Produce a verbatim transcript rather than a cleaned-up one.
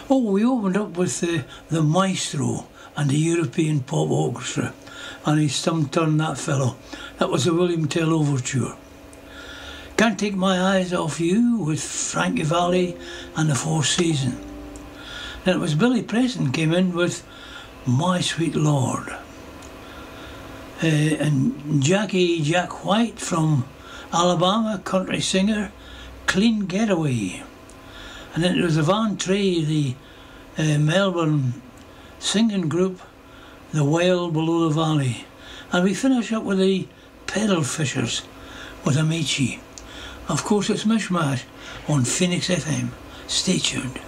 Oh, we opened up with the, the Maestro and the European Pop Orchestra, and he's some turn, that fellow. That was the William Tell Overture. Can't Take My Eyes Off You with Frankie Valli and the Four Seasons. Then it was Billy Preston came in with My Sweet Lord. Uh, and Jackie Jack White from Alabama, country singer, Clean Getaway. And then it was the Van Trey, the uh, Melbourne singing group, The Whale Below the Valley. And we finish up with the Pedal Fishers with Amici. Of course, it's Mishmash on Phoenix F M. Stay tuned.